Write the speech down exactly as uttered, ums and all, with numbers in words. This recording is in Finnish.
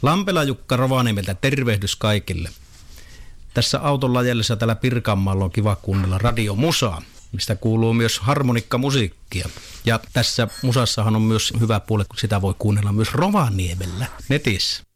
Lampela Jukka Rovaniemeltä, tervehdys kaikille. Tässä auton lajellissa täällä Pirkanmaalla on kiva kuunnella radiomusaa, mistä kuuluu myös harmonikkamusiikkia. Ja tässä musassahan on myös hyvä puoli, kun sitä voi kuunnella myös Rovaniemellä netissä.